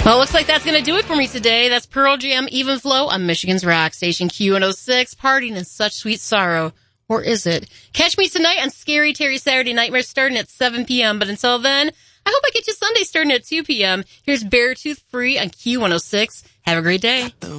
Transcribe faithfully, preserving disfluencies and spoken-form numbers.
Well, it looks like that's going to do it for me today. That's Pearl Jam, Even Flow on Michigan's Rock Station Q one oh six, partying in such sweet sorrow. Or is it? Catch me tonight on Scary Terry Saturday Nightmare starting at seven p.m. But until then, I hope I get you Sunday starting at two p.m. Here's Beartooth Free on Q one oh six. Have a great day.